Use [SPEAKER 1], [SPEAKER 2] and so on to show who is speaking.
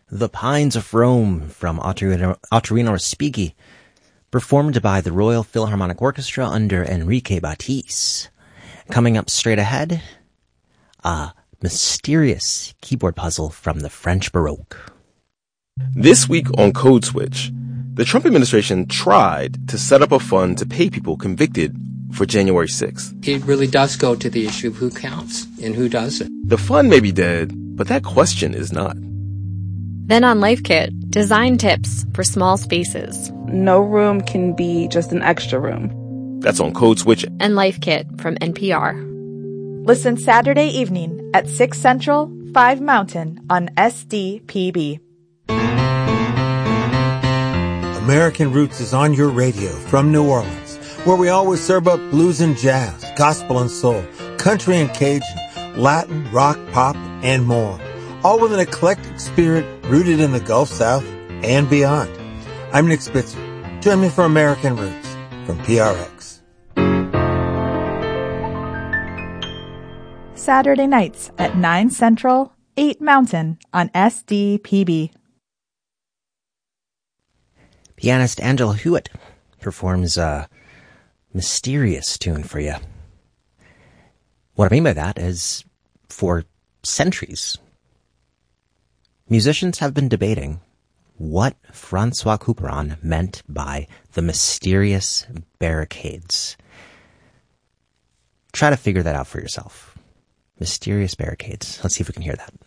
[SPEAKER 1] The Pines of Rome from Ottorino Respighi, performed by the Royal Philharmonic Orchestra under Enrique Batiste. Coming up straight ahead, a mysterious keyboard puzzle from the French Baroque.
[SPEAKER 2] This week on Code Switch, the Trump administration tried to set up a fund to pay people convicted for January 6th.
[SPEAKER 3] It really does go to the issue of who counts and who doesn't.
[SPEAKER 2] The fund may be dead, but that question is not.
[SPEAKER 4] Then on Life Kit, design tips for small spaces.
[SPEAKER 5] No room can be just an extra room.
[SPEAKER 2] That's on Code Switch.
[SPEAKER 4] And Life Kit from NPR.
[SPEAKER 6] Listen Saturday evening at 6 Central, 5 Mountain on SDPB.
[SPEAKER 7] American Roots is on your radio from New Orleans, where we always serve up blues and jazz, gospel and soul, country and Cajun, Latin, rock, pop, and more. All with an eclectic spirit rooted in the Gulf South and beyond. I'm Nick Spitzer. Join me for American Roots from PRX.
[SPEAKER 6] Saturday nights at 9 Central, 8 Mountain on SDPB.
[SPEAKER 1] Pianist Angela Hewitt performs a mysterious tune for you. What I mean by that is, for centuries, musicians have been debating what Francois Couperin meant by the mysterious barricades. Try to figure that out for yourself. Mysterious barricades. Let's see if we can hear that.